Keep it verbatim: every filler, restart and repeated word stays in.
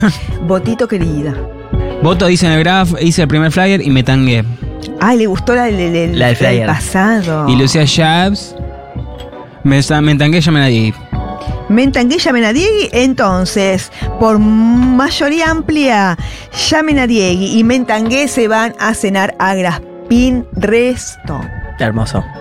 Botito querida. Voto, dice en el graph, hice el primer flyer y me tangué. Ay, le gustó la, la, la, La del flyer. pasado. Y Lucía Jabs, me, me tangué, llamen a Diegui. Me entangué, llamen a Diegui. Entonces, por mayoría amplia, llamen a Diegui y me entangué, se van a cenar a Graspín Resto. Hermoso.